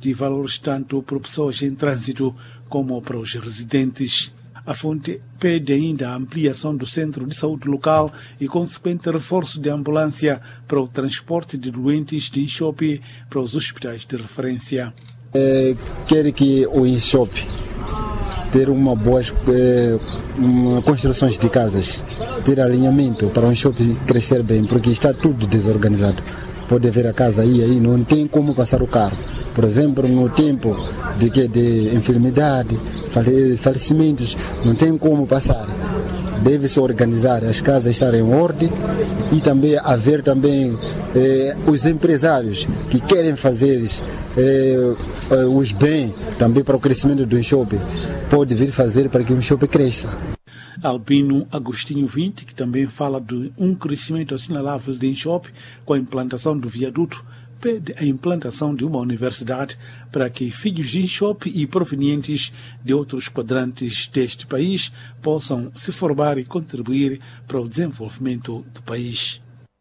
de valores tanto para pessoas em trânsito como para os residentes. A fonte pede ainda a ampliação do centro de saúde local e consequente reforço de ambulância para o transporte de doentes de Inchope para os hospitais de referência. Quer que o Inchope ter uma construções de casas, ter alinhamento para o Inchope crescer bem, porque está tudo desorganizado. Pode ver a casa aí, não tem como passar o carro. Por exemplo, no tempo de enfermidade, falecimentos, não tem como passar. Deve-se organizar, as casas estarem em ordem e também haver os empresários que querem fazer os bens também para o crescimento do Inchope. Pode vir fazer para que o Inchope cresça. Albino Agostinho 20, que também fala de um crescimento assinalável de Inchope com a implantação do viaduto, pede a implantação de uma universidade para que filhos de Inchope e provenientes de outros quadrantes deste país possam se formar e contribuir para o desenvolvimento do país.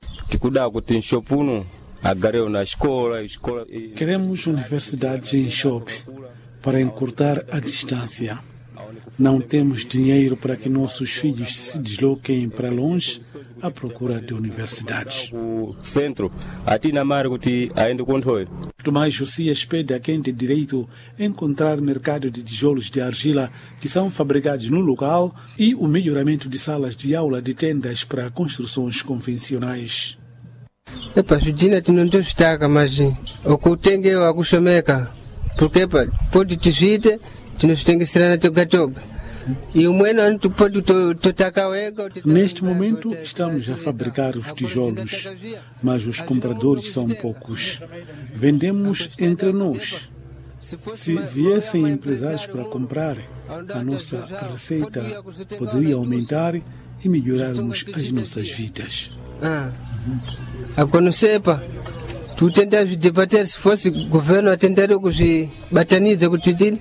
Queremos universidades em Inchope para encurtar a distância. Não temos dinheiro para que nossos filhos se desloquem para longe à procura de universidades. Tomás Josias pede a quem tem direito a encontrar mercado de tijolos de argila que são fabricados no local e o melhoramento de salas de aula de tendas para construções convencionais. Não destaca, mas o que tem é a customeca, porque pode te vir. Neste momento estamos a fabricar os tijolos, mas os compradores são poucos. Vendemos entre nós. Se viessem empresários para comprar, a nossa receita poderia aumentar e melhorarmos as nossas vidas. Agora tu tentas debater se fosse o governo a tentar que bataniza com o titilo.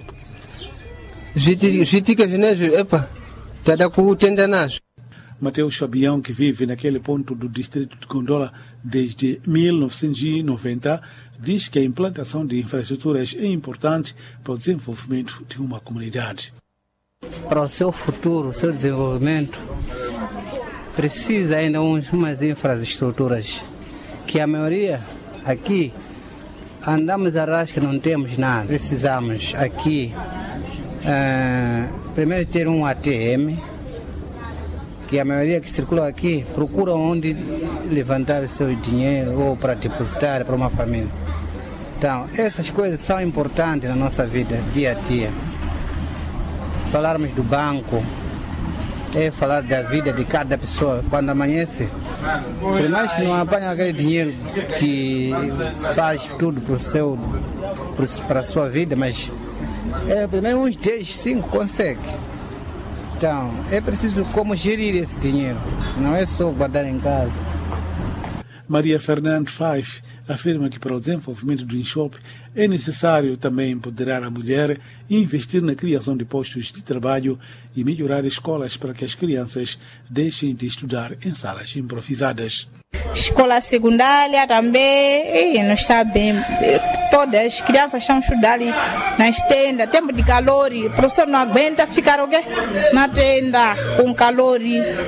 Mateus Fabião, que vive naquele ponto do distrito de Gondola desde 1990, diz que a implantação de infraestruturas é importante para o desenvolvimento de uma comunidade. Para o seu futuro, o seu desenvolvimento, precisa ainda umas infraestruturas, que a maioria aqui andamos a rasca, não temos nada. Precisamos aqui primeiro ter um ATM, que a maioria que circula aqui procura onde levantar o seu dinheiro ou para depositar para uma família. Então, essas coisas são importantes na nossa vida, dia a dia. Falarmos do banco é falar da vida de cada pessoa. Quando amanhece, por mais que não apanhe aquele dinheiro que faz tudo para a sua vida, mas pelo menos uns 10, 5 consegue. Então, é preciso como gerir esse dinheiro, não é só guardar em casa. Maria Fernandes Fife afirma que para o desenvolvimento do Inchope é necessário também empoderar a mulher e investir na criação de postos de trabalho e melhorar escolas para que as crianças deixem de estudar em salas improvisadas. Escola secundária também, não está bem. Todas as crianças estão estudando ali nas tendas, tempo de calor, o professor não aguenta ficar na tenda com calor.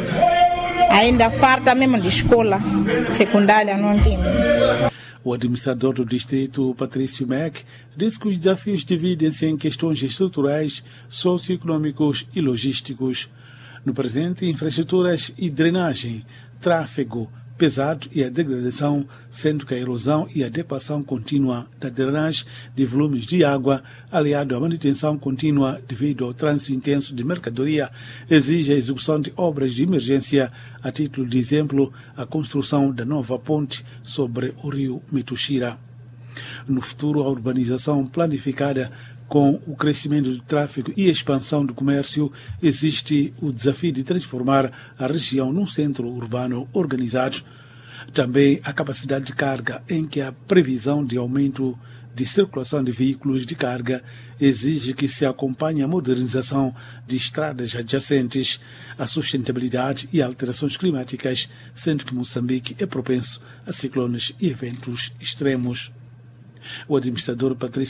Ainda falta mesmo de escola secundária, não tem. O administrador do distrito, Patrício Mac, diz que os desafios dividem-se em questões estruturais, socioeconômicos e logísticos. No presente, infraestruturas e drenagem, tráfego pesado e a degradação, sendo que a erosão e a depressão contínua da drenagem de volumes de água, aliado à manutenção contínua devido ao trânsito intenso de mercadoria, exige a execução de obras de emergência, a título de exemplo, a construção da nova ponte sobre o rio Mituxira. No futuro, a urbanização planificada com o crescimento do tráfego e expansão do comércio, existe o desafio de transformar a região num centro urbano organizado. Também a capacidade de carga, em que a previsão de aumento de circulação de veículos de carga exige que se acompanhe a modernização de estradas adjacentes, a sustentabilidade e alterações climáticas, sendo que Moçambique é propenso a ciclones e eventos extremos. O administrador Patrício